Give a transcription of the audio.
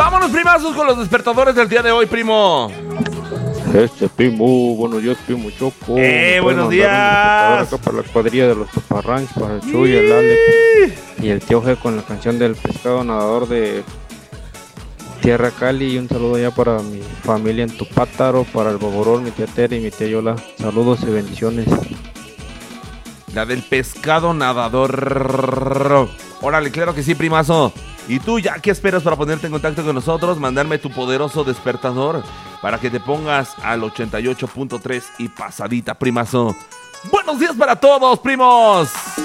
Vámonos, primazos, con los despertadores del día de hoy, primo. Primo, buenos días, primo Choco. Buenos días. Acá para la cuadrilla de los Toparranch, para el Chuy, el Alex y el tío G con la canción del pescado nadador de Tierra Cali. Y un saludo ya para mi familia en Tupátaro, para el Boborón, mi tía Tere y mi tía Yola. Saludos y bendiciones. La del pescado nadador. Órale, claro que sí, primazo. ¿Y tú ya qué esperas para ponerte en contacto con nosotros? Mandarme tu poderoso despertador para que te pongas al 88.3 y pasadita, primazo. Buenos días para todos, primos.